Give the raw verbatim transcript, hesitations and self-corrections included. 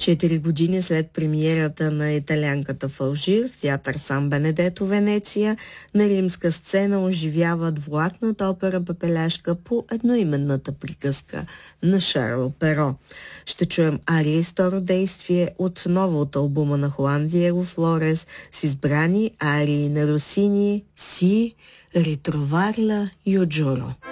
Четири години след премиерата на Италианката в Алжир, в театър Сан Бенедето, Венеция, на римска сцена оживява двулактната опера Пепеляшка по едноименната приказка на Шарл Перо. Ще чуем ария и второ действие от новото албума на Хуан Диего Флорес с избрани арии на Росини, Си, Ритроварла и Оджуро.